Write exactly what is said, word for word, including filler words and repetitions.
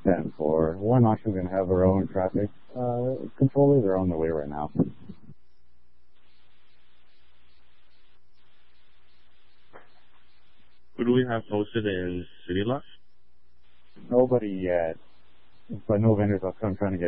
ten four. One auction's going to have their own traffic uh, controllers. They're on their way right now. Who do we have posted in City Loft? Nobody yet, but no vendors. I'm trying to get